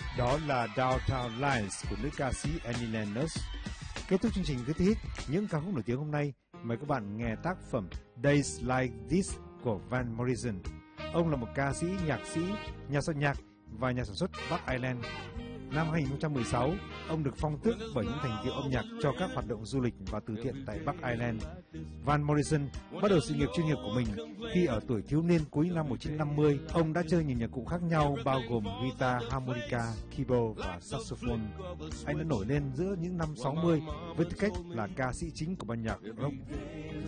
Đó là Downtown Lines của nữ ca sĩ Annie Lennox. Kết thúc chương trình Good Hit, những ca khúc nổi tiếng hôm nay, mời các bạn nghe tác phẩm Days Like This của Van Morrison. Ông là một ca sĩ, nhạc sĩ, nhà soạn nhạc và nhà sản xuất Bắc Ireland. Năm 2016, ông được phong tước bởi những thành tựu âm nhạc cho các hoạt động du lịch và từ thiện tại Bắc Ireland. Van Morrison bắt đầu sự nghiệp chuyên nghiệp của mình khi ở tuổi thiếu niên cuối năm 1950. Ông đã chơi nhiều nhạc cụ khác nhau bao gồm guitar, harmonica, keyboard và saxophone. Anh đã nổi lên giữa những năm 60 với tư cách là ca sĩ chính của ban nhạc rock.